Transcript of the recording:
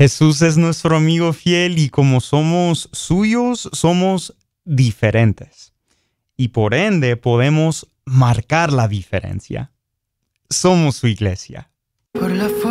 Jesús es nuestro amigo fiel y como somos suyos, somos diferentes. Y por ende podemos marcar la diferencia. Somos su iglesia. Por la